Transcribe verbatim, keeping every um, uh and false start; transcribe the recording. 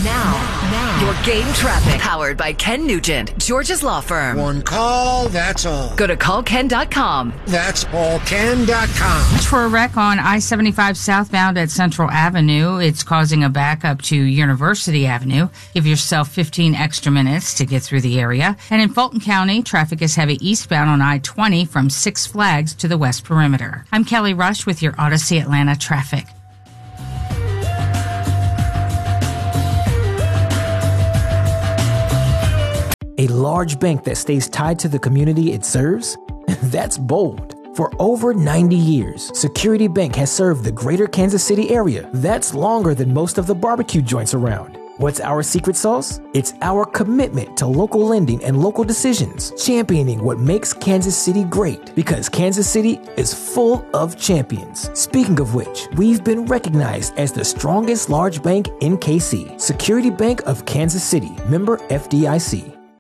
Now, now, your game traffic powered by Ken Nugent, George's law firm. One call, that's all. Go to call ken dot com. That's all ken dot com. Watch for a wreck on I seventy-five southbound at Central Avenue. It's causing a backup to University Avenue. Give yourself fifteen extra minutes to get through the area. And in Fulton County, traffic is heavy eastbound on I twenty from Six Flags to the West Perimeter. I'm Kelly Rush with your Odyssey Atlanta traffic. A large bank that stays tied to the community it serves? That's bold. For over ninety years, Security Bank has served the greater Kansas City area. That's longer than most of the barbecue joints around. What's our secret sauce? It's our commitment to local lending and local decisions, championing what makes Kansas City great, because Kansas City is full of champions. Speaking of which, we've been recognized as the strongest large bank in K C. Security Bank of Kansas City, member F D I C.